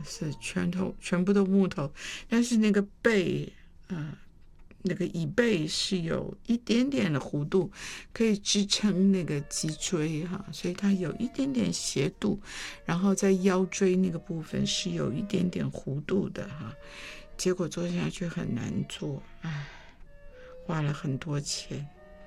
是全部都木头，但是那个背那个椅背是有一点点的弧度，可以支撑那个脊椎哈，所以它有一点点斜度，然后在腰椎那个部分是有一点点弧度的哈。结果坐下去很难坐，花了很多钱，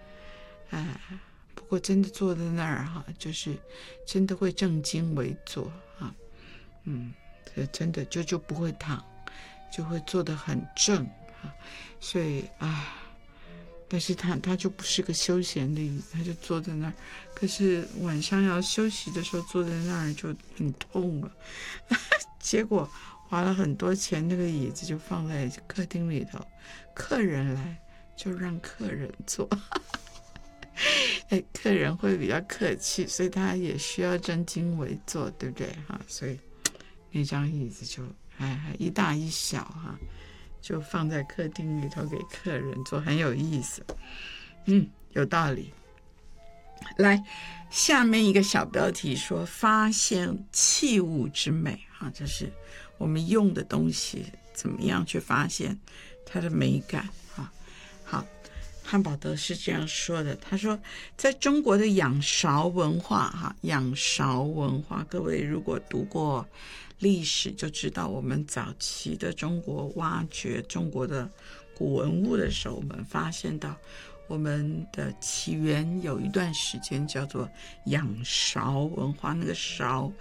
不过真的坐在那儿哈，就是真的会正襟危坐啊，这真的就不会躺，就会坐得很正啊，所以但是他就不是个休闲的椅子，他就坐在那儿，可是晚上要休息的时候坐在那儿就很痛了，结果花了很多钱，那个椅子就放在客厅里头，客人来就让客人坐。客人会比较客气，所以他也需要正襟危坐，对不对哈？所以那张椅子就一大一小哈，就放在客厅里头给客人坐，很有意思。有道理。来，下面一个小标题说发现器物之美哈，这是我们用的东西怎么样去发现它的美感哈。好，汉堡德是这样说的，他说在中国的仰韶文化哈，仰韶文化，各位如果读过历史就知道，我们早期的中国挖掘中国的古文物的时候，我们发现到我们的起源有一段时间叫做仰韶文化，那个韶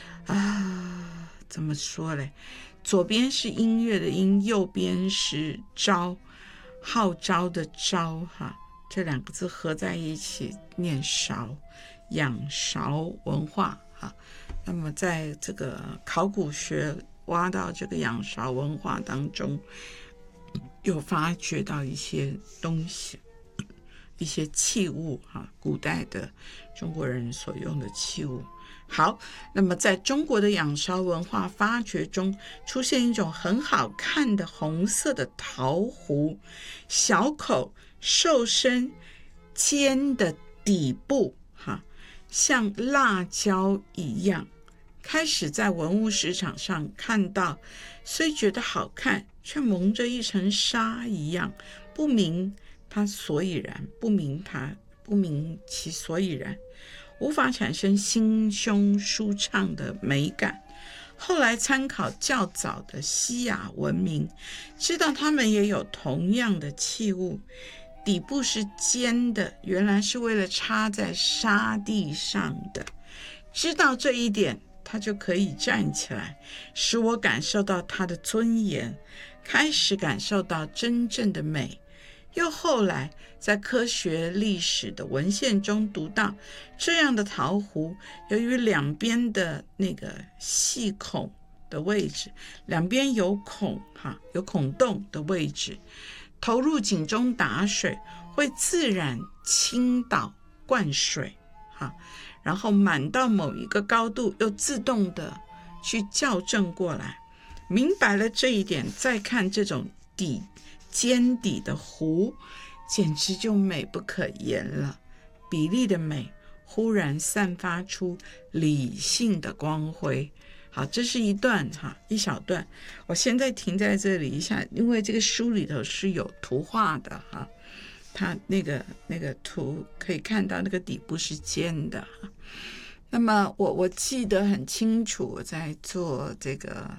怎么说嘞？左边是音乐的音，右边是招，号召的召哈，这两个字合在一起念韶，仰韶文化哈。那么在这个考古学挖到这个仰韶文化当中，有发掘到一些东西，一些器物哈，古代的中国人所用的器物。好，那么在中国的仰韶文化发掘中，出现一种很好看的红色的陶壶，小口、瘦身、尖的底部像辣椒一样，开始在文物市场上看到，虽觉得好看，却蒙着一层纱一样，不明它所以然，不明其所以然，无法产生心胸舒畅的美感。后来参考较早的西亚文明，知道他们也有同样的器物，底部是尖的，原来是为了插在沙地上的。知道这一点，他就可以站起来，使我感受到他的尊严，开始感受到真正的美。又后来在科学历史的文献中读到，这样的陶壶由于两边的那个细孔的位置，两边有孔洞的位置，投入井中打水会自然倾倒灌水然后满到某一个高度又自动的去校正过来。明白了这一点，再看这种尖底的壶，简直就美不可言了。比例的美忽然散发出理性的光辉。好，这是一小段，我现在停在这里一下，因为这个书里头是有图画的它那个图可以看到那个底部是尖的那么我记得很清楚，我在做这个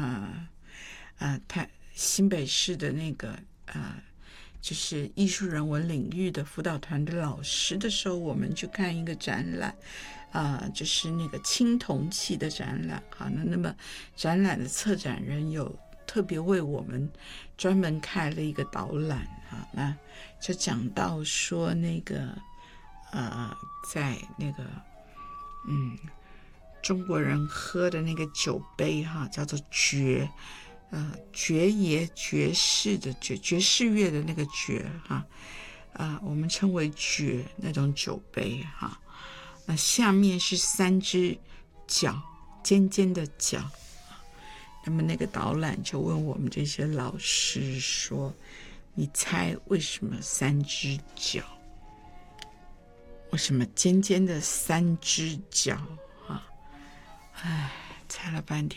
新北市的那个就是艺术人文领域的辅导团的老师的时候，我们去看一个展览就是那个青铜器的展览那么展览的策展人有特别为我们专门开了一个导览那就讲到说那个在那个中国人喝的那个酒杯叫做爵爷爵士的爵士乐的那个爵我们称为爵那种酒杯那下面是3只角，尖尖的角那么那个导览就问我们这些老师说，你猜为什么3只角？为什么尖尖的3只角猜了半天